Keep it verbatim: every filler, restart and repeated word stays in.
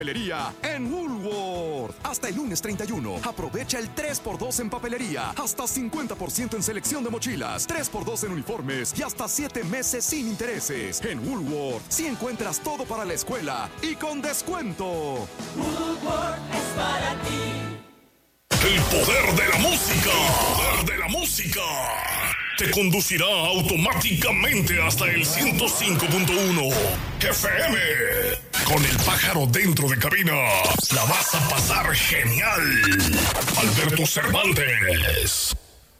Papelería en Woolworth. Hasta el lunes treinta y uno. Aprovecha el tres por dos en papelería. Hasta cincuenta por ciento en selección de mochilas. tres por dos en uniformes. Y hasta siete meses sin intereses. En Woolworth sí encuentras todo para la escuela. Y con descuento. Woolworth es para ti. El poder de la música. El poder de la música. Te conducirá automáticamente hasta el ciento cinco punto uno F M. Con el pájaro dentro de cabina, la vas a pasar genial. Alberto Cervantes.